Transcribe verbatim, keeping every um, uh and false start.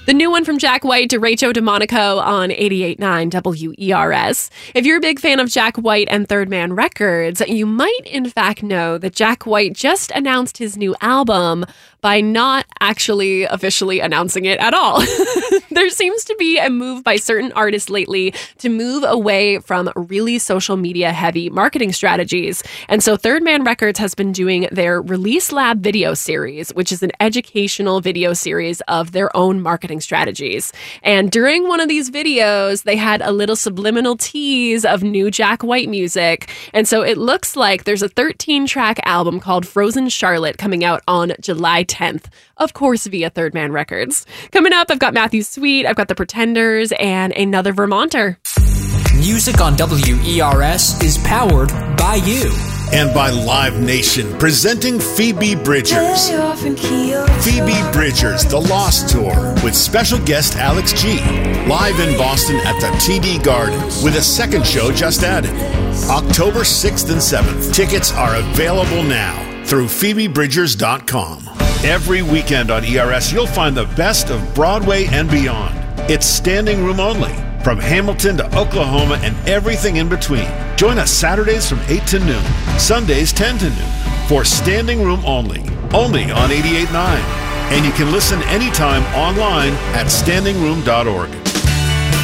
The new one from Jack White to Rachel DeMonico on eighty-eight point nine W E R S. If you're a big fan of Jack White and Third Man Records, you might in fact know that Jack White just announced his new album by not actually officially announcing it at all. There seems to be a move by certain artists lately to move away from really social media heavy marketing strategies. And so Third Man Records has been doing their Release Lab video series, which is an educational video series of their own marketing strategies. And during one of these videos, they had a little subliminal tease of new Jack White music. And so it looks like there's a thirteen track album called Frozen Charlotte coming out on July tenth, of course, via Third Man Records. Coming up, I've got Matthew Sweet, I've got The Pretenders, and another Vermonter. Music on W E R S is powered by you. And by Live Nation, presenting Phoebe Bridgers. Phoebe Bridgers, The Lost Tour, with special guest Alex G. Live in Boston at the T D Garden, with a second show just added. October sixth and seventh. Tickets are available now through Phoebe Bridgers dot com. Every weekend on E R S, you'll find the best of Broadway and beyond. It's standing room only, from Hamilton to Oklahoma and everything in between. Join us Saturdays from eight to noon, Sundays ten to noon, for standing room only, only on eighty-eight point nine. And you can listen anytime online at standing room dot org.